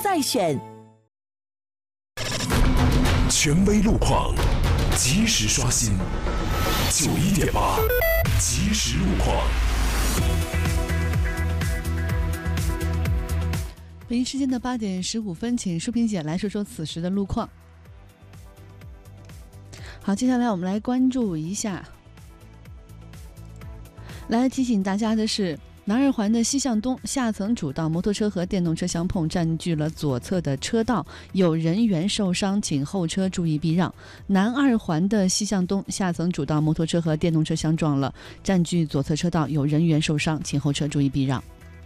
再选。 权威路况，及时刷新。91.8，即时路况。 北京时间的8点15分，请舒萍姐来说说此时的路况。好，接下来我们来关注一下。来提醒大家的是，南二环的西向东下层主道摩托车和电动车相碰，占据了左侧的车道，有人员受伤，请后车注意避让。南二环的西向东下层主道摩托车和电动车相撞了，占据左侧车道，有人员受伤，请后车注意避让。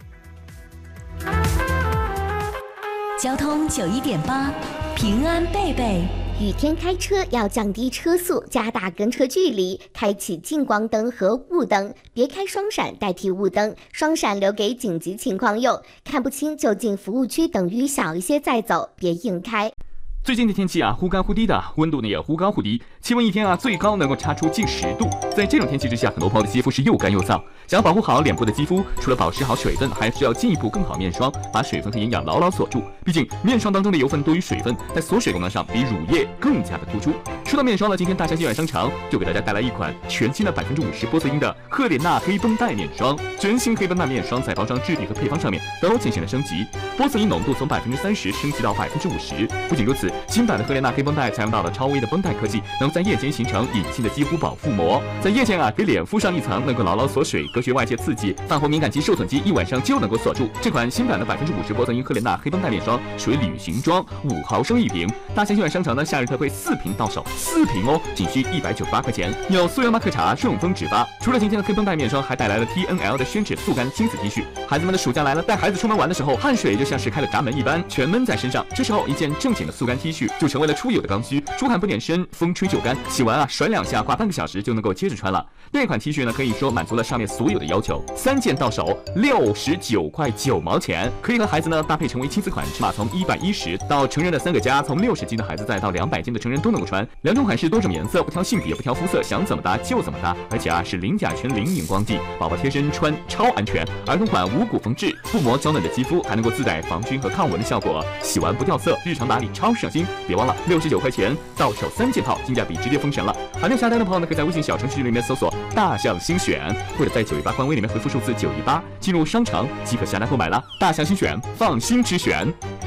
交通91.8，平安贝贝。 雨天开车要降低车速，加大跟车距离，开启近光灯和雾灯，别开双闪代替雾灯，双闪留给紧急情况用。看不清就进服务区等雨小一些再走，别硬开。 最近的天气忽干忽低的，温度呢也忽高忽低，气温一天最高能够差出近10度。在这种天气之下，很多朋友的肌肤是又干又燥。想要保护好脸部的肌肤，除了保持好水分，还需要进一步更好面霜，把水分和营养牢牢锁住。毕竟面霜当中的油分多于水分，在锁水功能上比乳液更加的突出。说到面霜呢，今天大象今晚商场就给大家带来一款全新的50%玻色因的赫莲娜黑绷带面霜。全新黑绷带面霜在包装质地和配方上面都进行了升级，玻色因浓度从30%升级到50%。不仅如此，新版的赫莲娜黑绷带采用到了超微的绷带科技，能在夜间形成隐性的肌肤保护膜，在夜间给脸敷上一层，能够牢牢锁水，隔绝外界刺激，饭后敏感肌、受损肌一晚上就能够锁住。这款新版的50%玻色因赫莲娜黑绷带面霜属于旅行装，5毫升1瓶。大象新晚商场的夏日特惠4瓶到手，4瓶哦，仅需198块钱。有苏阳玛克茶、顺丰直发。除了今天的黑绷带面霜，还带来了 TNL 的宣纸速干亲子 T 恤。孩子们的暑假来了，带孩子出门玩的时候，汗水就像是开了闸门一般，全闷在身上。这时候一件正经的速干 T 恤就成为了出油的刚需，出汗不点身，风吹就干，洗完甩2下，挂半个小时就能够接着穿了。这款 T 恤呢，可以说满足了上面所有的要求，3件到手69块9毛钱，可以和孩子呢搭配成为亲子款，尺码从110到成人的3个加，从60斤的孩子再到200斤的成人都能够穿。2种款式，多种颜色，不挑性别，不挑肤色，想怎么搭就怎么搭，而且是零甲醛、零荧光剂，宝宝贴身穿超安全。儿童款无骨缝制，不磨娇嫩的肌肤，还能够自带防菌和抗蚊的效果，洗完不掉色，日常打理超省心。别忘了69块钱到手3件套，性价比直接封神了。还没有下单的朋友呢，可以在微信小程序里面搜索大象新选，或者在918官微里面回复数字918，进入商城即可下单购买了。大象新选，放心之选。